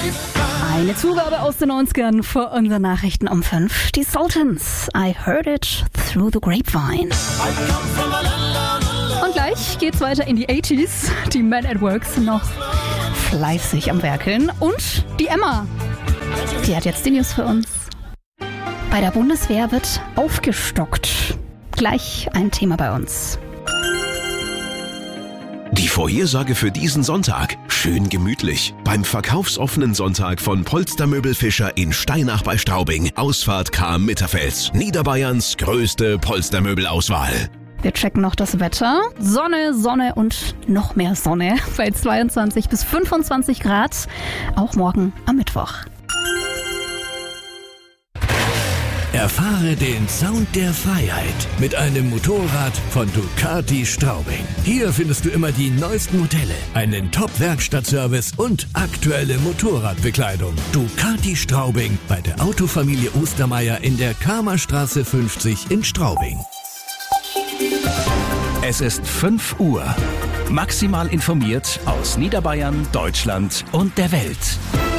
Eine Zugabe aus den 90ern vor unseren Nachrichten um 5. Die Sultans, I heard it through the grapevine. Und gleich geht's weiter in die 80s. Die Men at Work sind noch fleißig am Werkeln. Und die Emma, die hat jetzt die News für uns. Bei der Bundeswehr wird aufgestockt. Gleich ein Thema bei uns. Die Vorhersage für diesen Sonntag. Schön gemütlich. Beim verkaufsoffenen Sonntag von Polstermöbel Fischer in Steinach bei Straubing. Ausfahrt Cham-Mitterfels. Niederbayerns größte Polstermöbelauswahl. Wir checken noch das Wetter. Sonne, Sonne und noch mehr Sonne bei 22 bis 25 Grad. Auch morgen am Mittwoch. Erfahre den Sound der Freiheit mit einem Motorrad von Ducati Straubing. Hier findest du immer die neuesten Modelle, einen Top-Werkstattservice und aktuelle Motorradbekleidung. Ducati Straubing bei der Autofamilie Ostermeier in der Kamerstraße 50 in Straubing. Es ist 5 Uhr. Maximal informiert aus Niederbayern, Deutschland und der Welt.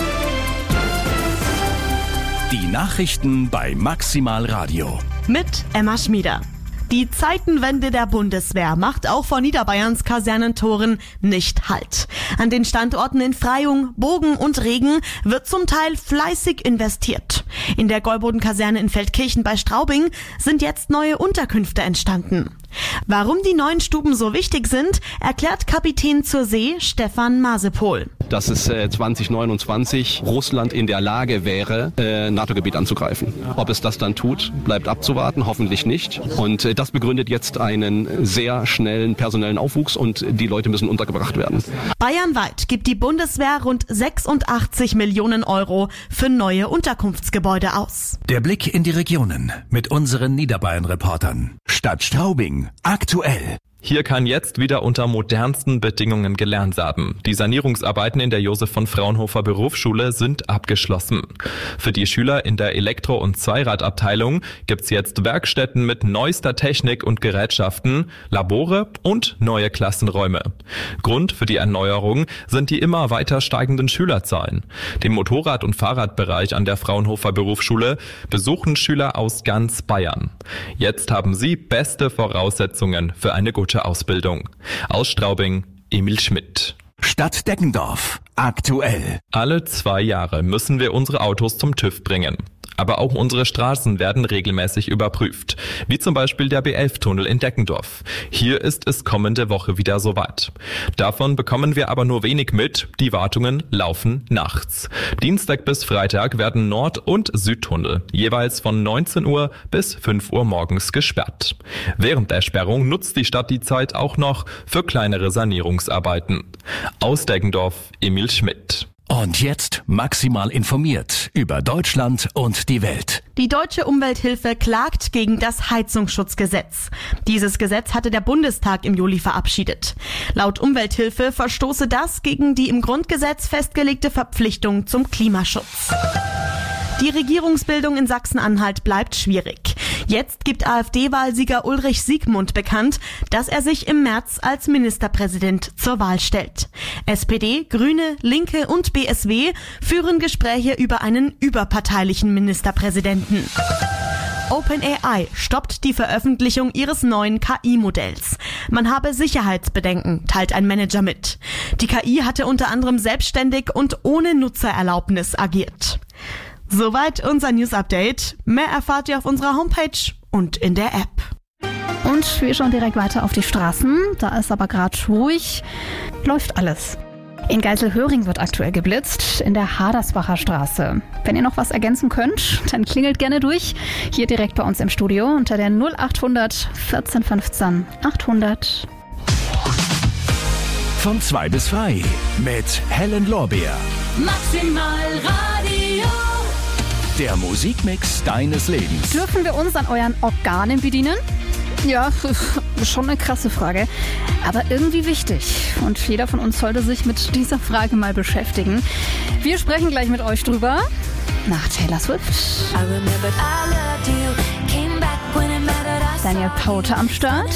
Die Nachrichten bei Maximal Radio. Mit Emma Schmieder. Die Zeitenwende der Bundeswehr macht auch vor Niederbayerns Kasernentoren nicht Halt. An den Standorten in Freyung, Bogen und Regen wird zum Teil fleißig investiert. In der Gäuboden-Kaserne in Feldkirchen bei Straubing sind jetzt neue Unterkünfte entstanden. Warum die neuen Stuben so wichtig sind, erklärt Kapitän zur See Stefan Masepol. Dass es 2029 Russland in der Lage wäre, NATO-Gebiet anzugreifen. Ob es das dann tut, bleibt abzuwarten, hoffentlich nicht. Und das begründet jetzt einen sehr schnellen personellen Aufwuchs und die Leute müssen untergebracht werden. Bayernweit gibt die Bundeswehr rund 86 Millionen Euro für neue Unterkunftsgebäude aus. Der Blick in die Regionen mit unseren Niederbayern-Reportern. Stadt Straubing, aktuell. Hier kann jetzt wieder unter modernsten Bedingungen gelernt werden. Die Sanierungsarbeiten in der Josef von Fraunhofer Berufsschule sind abgeschlossen. Für die Schüler in der Elektro- und Zweiradabteilung gibt's jetzt Werkstätten mit neuester Technik und Gerätschaften, Labore und neue Klassenräume. Grund für die Erneuerung sind die immer weiter steigenden Schülerzahlen. Den Motorrad- und Fahrradbereich an der Fraunhofer Berufsschule besuchen Schüler aus ganz Bayern. Jetzt haben sie beste Voraussetzungen für eine gute Ausbildung. Aus Straubing, Emil Schmidt. Stadt Deggendorf, aktuell. Alle 2 Jahre müssen wir unsere Autos zum TÜV bringen. Aber auch unsere Straßen werden regelmäßig überprüft, wie zum Beispiel der B11-Tunnel in Deggendorf. Hier ist es kommende Woche wieder soweit. Davon bekommen wir aber nur wenig mit, die Wartungen laufen nachts. Dienstag bis Freitag werden Nord- und Südtunnel jeweils von 19 Uhr bis 5 Uhr morgens gesperrt. Während der Sperrung nutzt die Stadt die Zeit auch noch für kleinere Sanierungsarbeiten. Aus Deggendorf, Emil Schmidt. Und jetzt maximal informiert über Deutschland und die Welt. Die Deutsche Umwelthilfe klagt gegen das Heizungsschutzgesetz. Dieses Gesetz hatte der Bundestag im Juli verabschiedet. Laut Umwelthilfe verstoße das gegen die im Grundgesetz festgelegte Verpflichtung zum Klimaschutz. Die Regierungsbildung in Sachsen-Anhalt bleibt schwierig. Jetzt gibt AfD-Wahlsieger Ulrich Siegmund bekannt, dass er sich im März als Ministerpräsident zur Wahl stellt. SPD, Grüne, Linke und BSW führen Gespräche über einen überparteilichen Ministerpräsidenten. OpenAI stoppt die Veröffentlichung ihres neuen KI-Modells. Man habe Sicherheitsbedenken, teilt ein Manager mit. Die KI hatte unter anderem selbstständig und ohne Nutzererlaubnis agiert. Soweit unser News-Update. Mehr erfahrt ihr auf unserer Homepage und in der App. Und wir schauen direkt weiter auf die Straßen. Da ist aber gerade ruhig. Läuft alles. In Geiselhöring wird aktuell geblitzt, in der Hadersbacher Straße. Wenn ihr noch was ergänzen könnt, dann klingelt gerne durch. Hier direkt bei uns im Studio unter der 0800 14 15 800. Von 2 bis frei mit Helen Lorbeer. Maximal Radio. Der Musikmix deines Lebens. Dürfen wir uns an euren Organen bedienen? Ja, schon eine krasse Frage, aber irgendwie wichtig. Und jeder von uns sollte sich mit dieser Frage mal beschäftigen. Wir sprechen gleich mit euch drüber nach Taylor Swift. Daniel Powter am Start.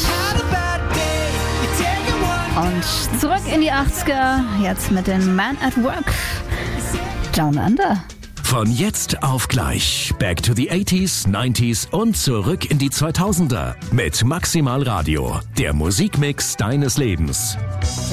Und zurück in die 80er, jetzt mit den Men at Work. Down Under. Von jetzt auf gleich. Back to the 80s, 90s und zurück in die 2000er. Mit Maximal Radio. Der Musikmix deines Lebens.